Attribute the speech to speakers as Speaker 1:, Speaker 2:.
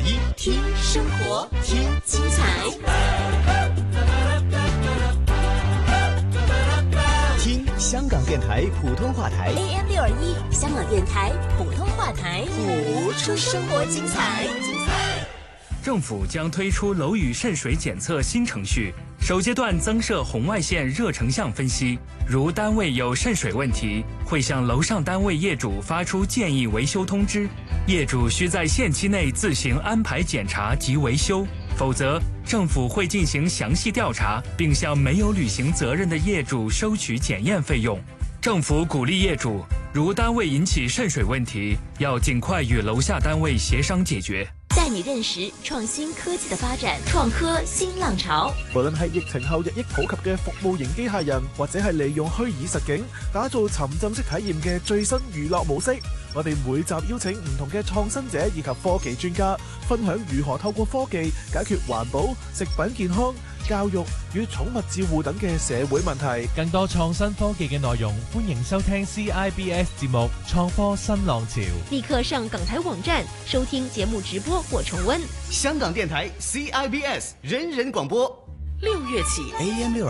Speaker 1: 1，
Speaker 2: 听生活，听精彩。
Speaker 1: 听香港电台普通话台
Speaker 2: AM621，香港电台普通话台，
Speaker 1: 谱出生活精彩。
Speaker 3: 政府将推出楼宇渗水检测新程序，首阶段增设红外线热成像分析。如单位有渗水问题，会向楼上单位业主发出建议维修通知，业主需在限期内自行安排检查及维修，否则政府会进行详细调查，并向没有履行责任的业主收取检验费用。政府鼓励业主，如单位引起渗水问题，要尽快與樓下單位協商解決。
Speaker 2: 帶你認識創新科技的發展，創科新浪潮。
Speaker 4: 無論係疫情後日益普及嘅服務型機械人，或者係利用虛擬實境打造沉浸式體驗嘅最新娛樂模式，我哋每集邀請唔同嘅創新者以及科技專家，分享如何透過科技解決環保、食品健康、教育與寵物照護等嘅社會問題。
Speaker 5: 更多創新科技嘅內容，歡迎收聽 CIBS 節目《創科新浪潮》。
Speaker 2: 立刻上港台網站收聽節目直播或重溫。
Speaker 1: 香港電台 CIBS 人人廣播，6月起 AM6